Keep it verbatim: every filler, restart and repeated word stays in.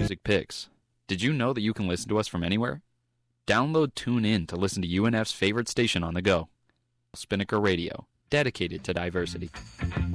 music picks. Did you know that you can listen to us from anywhere? Download TuneIn to listen to U N F's favorite station on the go, Spinnaker Radio, dedicated to diversity.